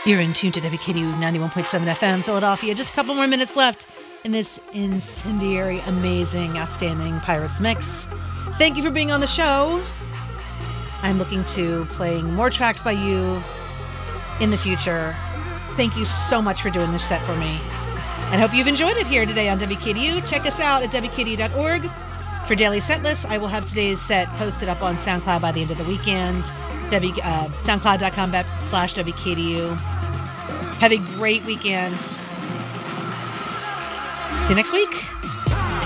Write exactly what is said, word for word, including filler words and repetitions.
You're in tune to W K D U ninety-one point seven F M, Philadelphia. Just a couple more minutes left in this incendiary, amazing, outstanding Pyrus mix. Thank you for being on the show. I'm looking to playing more tracks by you in the future. Thank you so much for doing this set for me. And hope you've enjoyed it here today on W K D U. Check us out at W K D U dot org. For daily set lists, I will have today's set posted up on SoundCloud by the end of the weekend. W, uh, SoundCloud dot com slash W K D U. Have a great weekend. See you next week.